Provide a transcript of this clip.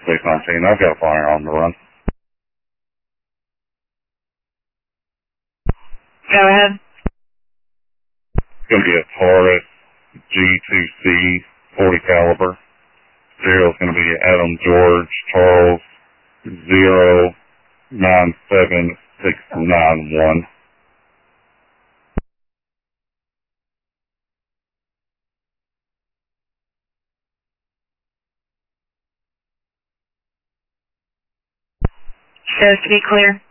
Space 19. I've got a fire on the run. Go ahead. It's going to be a Taurus G2C 40 caliber. Serial is going to be Adam George Charles 097691. Shows to be clear.